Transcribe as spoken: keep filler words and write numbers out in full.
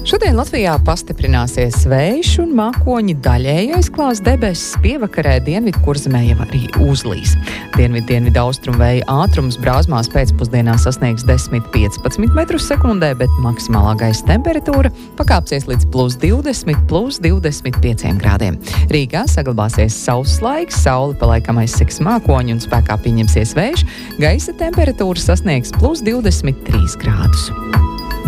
Šodien Latvijā pastiprināsies vējš un mākoņi daļēji aizklās debesis, pievakarē dienvidu kurzemē jau arī uzlīs. Dienvidu dienvidu austrumu vēja ātrums brāzmās pēcpusdienā sasniegs desmit līdz piecpadsmit metrus sekundē, bet maksimālā gaisa temperatūra pakāpsies līdz plus divdesmit, plus divdesmit pieciem grādiem. Rīgā saglabāsies sauss laiks, saule palaikam aizsegs mākoņi un spēkā pieņemsies vējš, gaisa temperatūra sasniegs plus divdesmit trīs grādus.